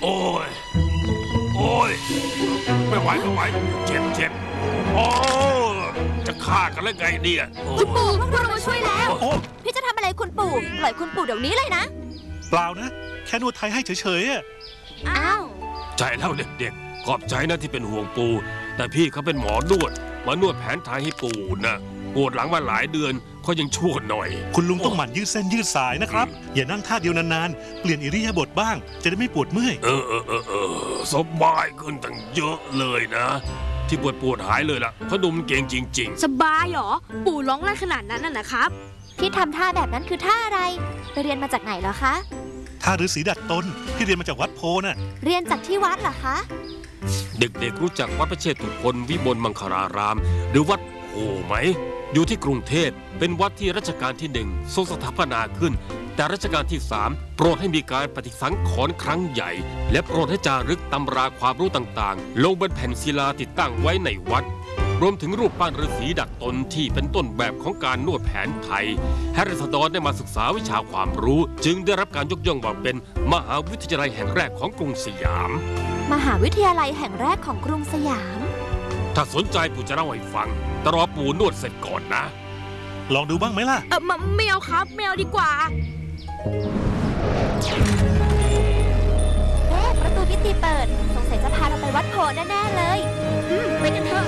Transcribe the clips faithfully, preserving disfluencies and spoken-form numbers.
โอ้ยโอ้ยไม่ไหวไม่ไหวเจ็บเจ็บโอ้จะฆ่ากันแล้วไงเนี่ยคุณปู่พวกเรามาช่วยแล้วพี่จะทำอะไรคุณปู่ปล่อยคุณปู่เดี๋ยวนี้เลยนะเปล่านะแค่นวดไทยให้เฉยๆอ่ะอ้าวใจแล้วเด็กๆขอบใจนะที่เป็นห่วงปู่แต่พี่เขาเป็นหมอนวดมานวดแผนไทยให้ปู่นะปวดหลังมาหลายเดือนเขายังชั่วหน่อยคุณลุงต้องหมั่นยืดเส้นยืดสายนะครับอย่านั่งท่าเดียวนานๆเปลี่ยนอิริยาบถบ้างจะได้ไม่ปวดเมื่อยเออเออเออเออสบายขึ้นตั้งเยอะเลยนะที่ปวดปวดหายเลยล่ะเพราะดุมเก่งจริงๆสบายหรอปู่ร้องได้ขนาดนั้นน่ะนะครับที่ทำท่าแบบนั้นคือท่าอะไรไปเรียนมาจากไหนเหรอคะท่าฤาษีดัดตนที่เรียนมาจากวัดโพน่ะเรียนจากที่วัดเหรอคะเด็กๆรู้จักวัดพระเชตุพนวิมลมังคลารามหรือวัดโพไหมอยู่ที่กรุงเทพเป็นวัดที่รัชกาลที่หนึ่งทรงสถาปนาขึ้นแต่รัชกาลที่สามโปรดให้มีการปฏิสังขรณ์ครั้งใหญ่และโปรดให้จารึกตำราความรู้ต่างๆลงบนแผ่นศิลาติดตั้งไว้ในวัดรวมถึงรูปปั้นฤาษีดัดตนที่เป็นต้นแบบของการนวดแผนไทยให้ราษฎรได้มาศึกษาวิชาความรู้จึงได้รับการยกย่องว่าเป็นมหาวิทยาลัยแห่งแรกของกรุงสยามมหาวิทยาลัยแห่งแรกของกรุงสยามถ้าสนใจปู่จะเล่าให้ฟังแต่รอปู่นวดเสร็จก่อนนะลองดูบ้างไหมล่ะเออไม่เอาครับไม่เอาดีกว่าเอ๊ะประตูมิติเปิดสงสัยจะพาเราไปวัดโพแน่ๆเลยอืมไปกันเถอะ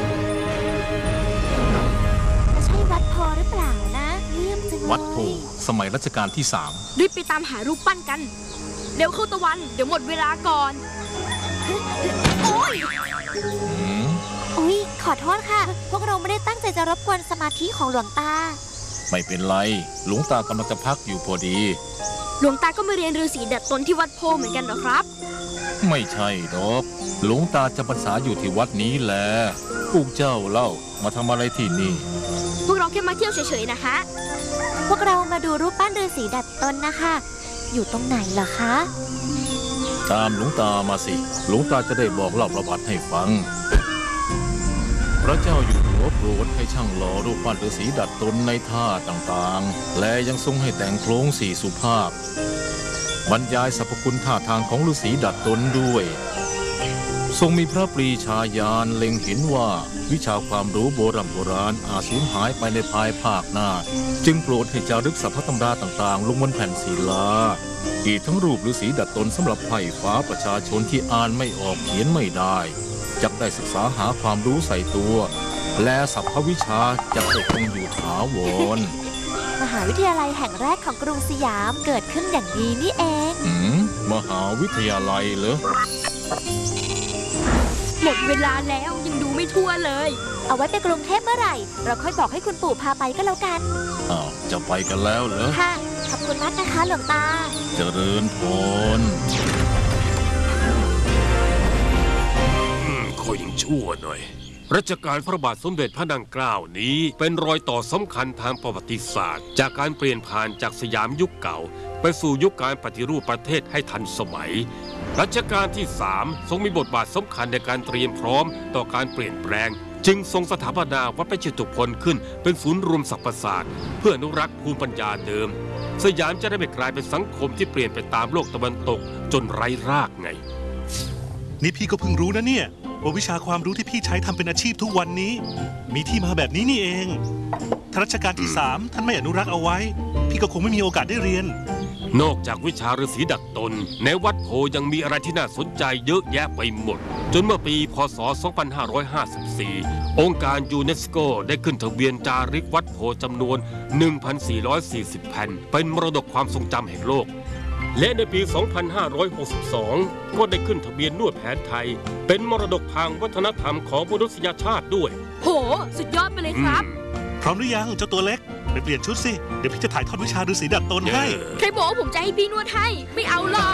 จะใช่วัดโพหรือเปล่านะเยี่ยมจังเลยวัดโพสมัยรัชกาลที่สามรีบไปตามหารูปปั้นกันเดี๋ยวเข้าตะวันเดี๋ยวหมดเวลาก่อนโอ้ยอุ๊ยขอโทษค่ะพวกเราไม่ได้ตั้งใจจะรบกวนสมาธิของหลวงตาไม่เป็นไรหลวงตากำลังจะพักอยู่พอดีหลวงตาก็มาเรียนฤาษีดัดตนที่วัดโพเหมือนกันเหรอครับไม่ใช่หรอกหลวงตาจำพรรษาอยู่ที่วัดนี้แหละพวกเจ้าเล่ามาทำอะไรที่นี่พวกเราแค่มาเที่ยวเฉยๆนะคะพวกเรามาดูรูปปั้นฤาษีดัดตนนะคะอยู่ตรงไหนเหรอคะตามหลวงตามาสิหลวงตาจะได้บอกเล่าประวัติให้ฟังพระเจ้าอยู่หัวโปรดให้ช่างหล่อรูปปั้นฤาษีดัดตนในท่าต่างๆและยังทรงให้แต่งโครงสี่สุภาพบรรยายสรรพคุณท่าทางของฤาษีดัดตนด้วยทรงมีพระปรีชาญาณเล็งเห็นว่าวิชาความรู้โบราณโบราณอาจสูญหายไปในภายภาคหน้าจึงโปรดให้จารึกสรรพตำราต่างๆลงบนแผ่นศิลาอีกทั้งรูปฤาษีดัดตนสำหรับไผ่ฟ้าประชาชนที่อ่านไม่ออกเขียนไม่ได้จักได้ศึกษาหาความรู้ใส่ตัวและสรรพวิชาจะคงอยู่ถาวรมหาวิทยาลัยแห่งแรกของกรุงสยามเกิดขึ้นอย่างนี้นี่เองอืมมหาวิทยาลัยเหรอหมดเวลาแล้วยังดูไม่ทั่วเลยเอาไว้ไปกรุงเทพเมื่อไหร่เราค่อยบอกให้คุณปู่พาไปก็แล้วกันอ้าวจะไปกันแล้วเหรอค่ะขอบคุณมากนะคะหลวงตาเจริญพรก็ยังชั่วหน่อยรัชกาลพระบาทสมเด็จพระนางเกล้านี้เป็นรอยต่อสำคัญทางประวัติศาสตร์จากการเปลี่ยนผ่านจากสยามยุคเก่าไปสู่ยุคการปฏิรูปประเทศให้ทันสมัยรัชกาลที่สามทรงมีบทบาทสำคัญในการเตรียมพร้อมต่อการเปลี่ยนแปลงจึงทรงสถาปนาวัดพระเชตุพนขึ้นเป็นศูนย์รวมสรรพศาสตร์เพื่ออนุรักษ์ภูมิปัญญาเดิมสยามจะได้ไม่กลายเป็นสังคมที่เปลี่ยนไปตามโลกตะวันตกจนไร้รากไงนี่พี่ก็เพิ่งรู้นะเนี่ยว่าวิชาความรู้ที่พี่ใช้ทำเป็นอาชีพทุกวันนี้มีที่มาแบบนี้นี่เองถ้ารัชกาลที่สามท่านไม่อนุรักษ์เอาไว้พี่ก็คงไม่มีโอกาสได้เรียนนอกจากวิชาฤาษีดัดตนในวัดโพยังมีอะไรที่น่าสนใจเยอะแยะไปหมดจนเมื่อปีพ.ศ. สองพันห้าร้อยห้าสิบสี่องค์การยูเนสโกได้ขึ้นทะเบียนจารึกวัดโพจำนวน หนึ่งพันสี่ร้อยสี่สิบ แผ่นเป็นมรดกความทรงจำแห่งโลกและในปี สองพันห้าร้อยหกสิบสอง ก็ได้ขึ้นทะเบียนนวดแผนไทยเป็นมรดกทางวัฒนธรรมของมนุษยชาติด้วยโหสุดยอดไปเลยครับพร้อมหรือยังเจ้าตัวเล็กไปเปลี่ยนชุดสิเดี๋ยวพี่จะถ่ายทอดวิชาฤาษีดัดตนให้ใครบอกว่าผมจะให้พี่นวดให้ไม่เอาหรอก